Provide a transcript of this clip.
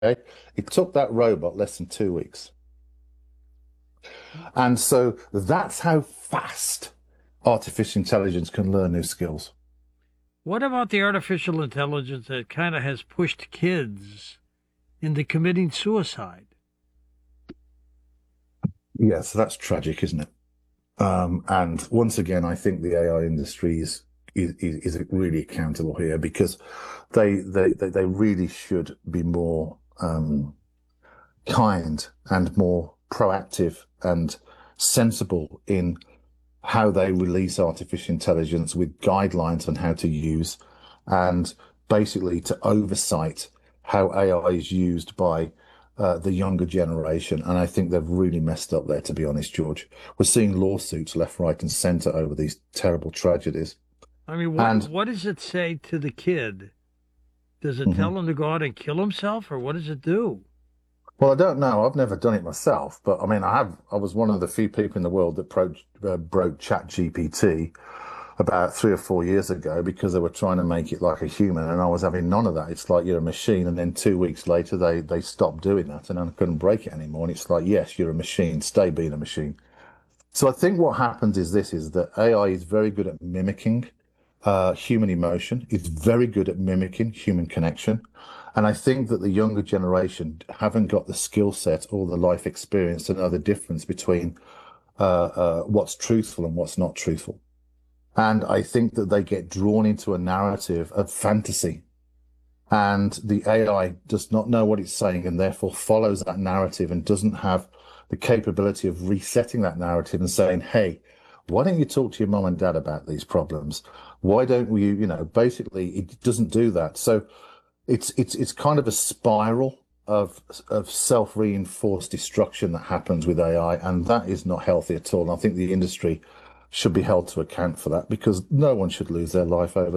It took that robot less than 2 weeks. And so that's how fast artificial intelligence can learn new skills. What about the artificial intelligence that kind of has pushed kids into committing suicide? Yes, that's tragic, isn't it? And once again, I think the AI industry is really accountable here because they really should be more kind and more proactive and sensible in how they release artificial intelligence with guidelines on how to use and basically to oversight how AI is used by the younger generation. And I think they've really messed up there, to be honest, George. We're seeing lawsuits left, right, and center over these terrible tragedies. I mean, And what does it say to the kid? Does it mhm. tell him to go out and kill himself, or what does it do? Well, I don't know. I've never done it myself, but I mean, I was one of the few people in the world that broke ChatGPT about 3 or 4 years ago because they were trying to make it like a human, and I was having none of that. It's like you're a machine, and then 2 weeks later they stopped doing that, and I couldn't break it anymore. And it's like, yes, you're a machine. Stay being a machine. So I think what happens is this: is that AI is very good at mimicking human emotion. It's very good at mimicking human connection. And I think that the younger generation haven't got the skill set or the life experience to know the difference between what's truthful and what's not truthful. And I think that they get drawn into a narrative of fantasy. And the AI does not know what it's saying and therefore follows that narrative and doesn't have the capability of resetting that narrative and saying, hey, why don't you talk to your mom and dad about these problems? Why don't we, basically it doesn't do that. So it's kind of a spiral of self-reinforced destruction that happens with AI, and that is not healthy at all. And I think the industry should be held to account for that because no one should lose their life over